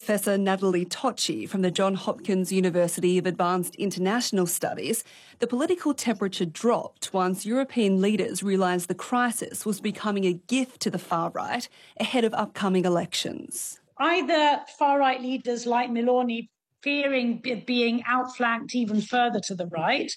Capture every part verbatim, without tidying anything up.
Professor Natalie Tocci from the Johns Hopkins University of Advanced International Studies, the political temperature dropped once European leaders realised the crisis was becoming a gift to the far right ahead of upcoming elections. Either far-right leaders like Meloni fearing being outflanked even further to the right,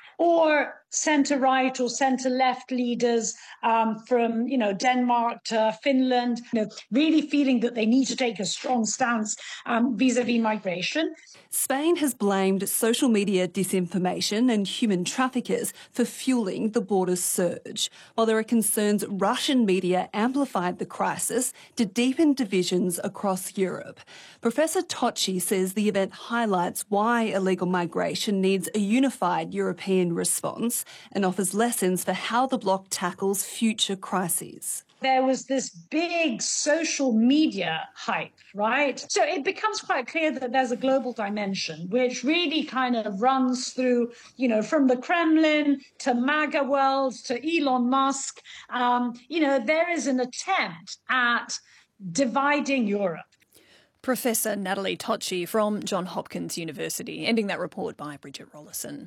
or centre-right or centre-left leaders um, from, you know, Denmark to Finland, you know, really feeling that they need to take a strong stance um, vis-a-vis migration. Spain has blamed social media disinformation and human traffickers for fueling the border's surge, while there are concerns Russian media amplified the crisis to deepen divisions across Europe. Professor Tocci says the event highlights why illegal migration needs a unified European response and offers lessons for how the bloc tackles future crises. There was this big social media hype, right? So it becomes quite clear that there's a global dimension which really kind of runs through, you know, from the Kremlin to MAGA world to Elon Musk. Um, you know, there is an attempt at dividing Europe. Professor Natalie Tocci from Johns Hopkins University, ending that report by Bridget Rollison.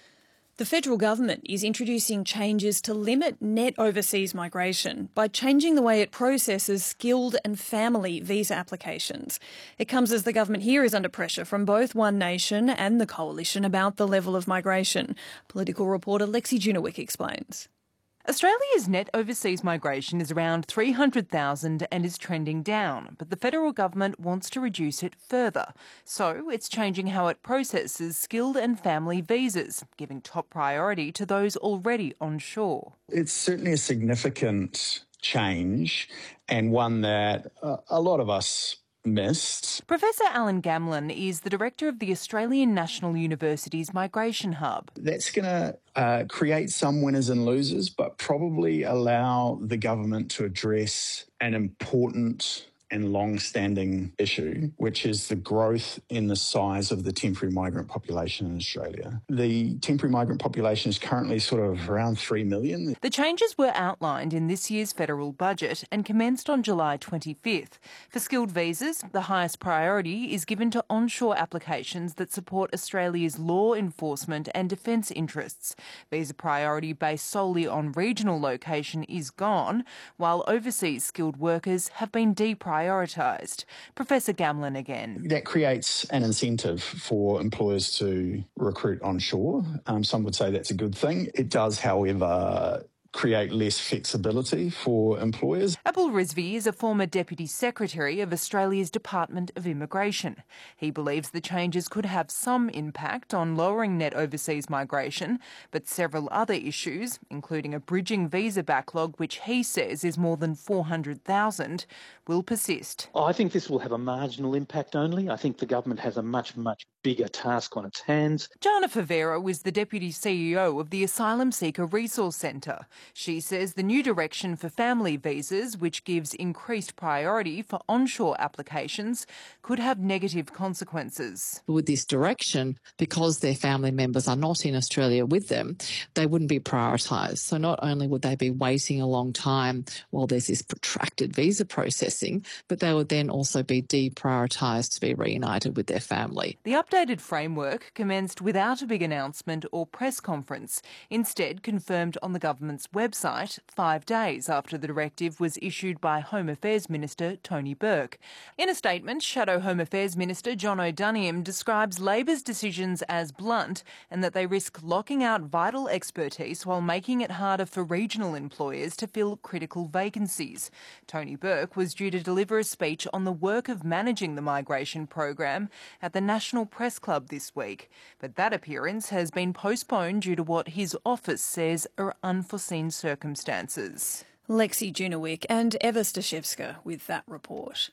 The federal government is introducing changes to limit net overseas migration by changing the way it processes skilled and family visa applications. It comes as the government here is under pressure from both One Nation and the Coalition about the level of migration. Political reporter Lexi Junowick explains. Australia's net overseas migration is around three hundred thousand and is trending down, but the federal government wants to reduce it further. So it's changing how it processes skilled and family visas, giving top priority to those already onshore. It's certainly a significant change and one that uh, a lot of us missed. Professor Alan Gamlin is the director of the Australian National University's Migration Hub. That's going to uh, create some winners and losers, but probably allow the government to address an important and long-standing issue, which is the growth in the size of the temporary migrant population in Australia. The temporary migrant population is currently sort of around three million. The changes were outlined in this year's federal budget and commenced on July twenty-fifth. For skilled visas, the highest priority is given to onshore applications that support Australia's law enforcement and defence interests. Visa priority based solely on regional location is gone, while overseas skilled workers have been deprioritised. Prioritised. Professor Gamlin again. That creates an incentive for employers to recruit onshore. Um, some would say that's a good thing. It does, however, create less flexibility for employers. Abul Rizvi is a former Deputy Secretary of Australia's Department of Immigration. He believes the changes could have some impact on lowering net overseas migration, but several other issues, including a bridging visa backlog, which he says is more than four hundred thousand, will persist. I think this will have a marginal impact only. I think the government has a much, much bigger task on its hands. Jana Favero was the Deputy C E O of the Asylum Seeker Resource Centre. She says the new direction for family visas, which gives increased priority for onshore applications, could have negative consequences. With this direction, because their family members are not in Australia with them, they wouldn't be prioritised. So not only would they be waiting a long time while there's this protracted visa processing, but they would then also be deprioritised to be reunited with their family. The updated framework commenced without a big announcement or press conference, instead confirmed on the government's website five days after the directive was issued by Home Affairs Minister Tony Burke. In a statement, Shadow Home Affairs Minister John O'Doniam describes Labor's decisions as blunt and that they risk locking out vital expertise while making it harder for regional employers to fill critical vacancies. Tony Burke was due to deliver a speech on the work of managing the migration program at the National Press Club this week, but that appearance has been postponed due to what his office says are unforeseen circumstances. Lexi Junowick and Eva Stashevska with that report.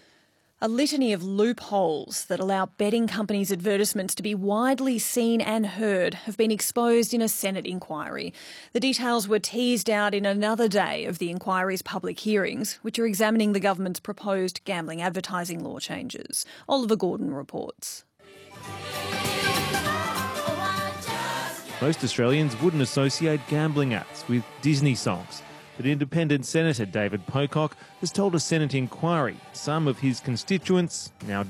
A litany of loopholes that allow betting companies' advertisements to be widely seen and heard have been exposed in a Senate inquiry. The details were teased out in another day of the inquiry's public hearings, which are examining the government's proposed gambling advertising law changes. Oliver Gordon reports. Most Australians wouldn't associate gambling ads with Disney songs. But independent Senator David Pocock has told a Senate inquiry some of his constituents, now